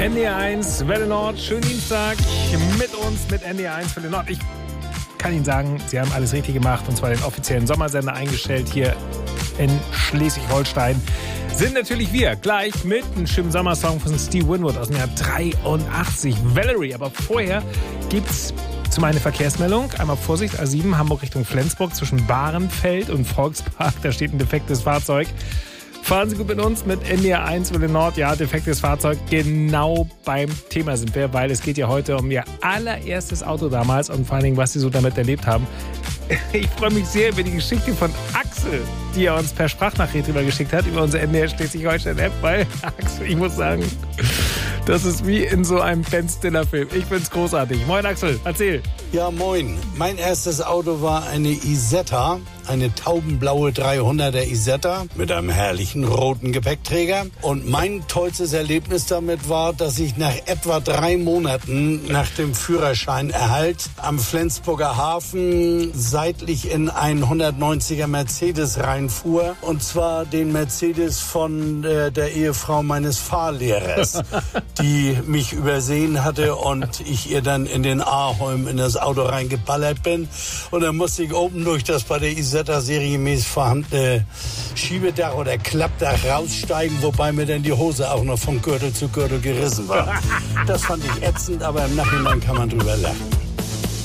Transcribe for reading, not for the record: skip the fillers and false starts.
NDR1 Welle Nord, schönen Dienstag mit uns, mit NDR1 Welle Nord. Ich kann Ihnen sagen, Sie haben alles richtig gemacht, und zwar den offiziellen Sommersender eingestellt hier in Schleswig-Holstein. Sind natürlich wir gleich mit einem schönen Sommersong von Steve Winwood aus dem Jahr 83, Valerie. Aber vorher gibt's zum einen eine Verkehrsmeldung. Einmal Vorsicht, A7 Hamburg Richtung Flensburg zwischen Bahrenfeld und Volkspark. Da steht ein defektes Fahrzeug. Fahren Sie gut mit uns, mit NDR1 Welle Nord. Ja, defektes Fahrzeug. Genau beim Thema sind wir, weil es geht ja heute um Ihr allererstes Auto damals und vor allen Dingen, was Sie so damit erlebt haben. Ich freue mich sehr über die Geschichte von Axel, die er uns per Sprachnachricht rübergeschickt hat, über unsere NDR Schleswig-Holstein-App, weil Axel, ich muss sagen, das ist wie in so einem Ben Stiller-Film. Ich find's großartig. Moin Axel, erzähl. Ja, moin. Mein erstes Auto war eine Isetta, eine taubenblaue 300er Isetta mit einem herrlichen roten Gepäckträger. Und mein tollstes Erlebnis damit war, dass ich nach etwa 3 Monaten nach dem Führerscheinerhalt am Flensburger Hafen seitlich in einen 190er Mercedes reinfuhr. Und zwar den Mercedes von der Ehefrau meines Fahrlehrers, die mich übersehen hatte und ich ihr dann in den Ahholm in das Auto reingeballert bin. Und dann musste ich oben durch das bei der Isetta serienmäßig vorhandene Schiebedach oder Klappdach raussteigen, wobei mir dann die Hose auch noch von Gürtel zu Gürtel gerissen war. Das fand ich ätzend, aber im Nachhinein kann man drüber lachen.